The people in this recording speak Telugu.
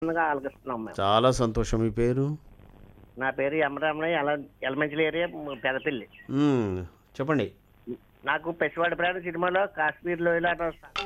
ఆలోచిస్తున్నాం మేము. చాలా సంతోషం. మీ పేరు? నా పేరు యమరామయ్య, ఎలమంచిలి ఏరియా, పెదపల్లి. మ్, చెప్పండి. నాకు పెట్టుబడి ప్రయాణ సినిమాలో కాశ్మీర్ లోయలో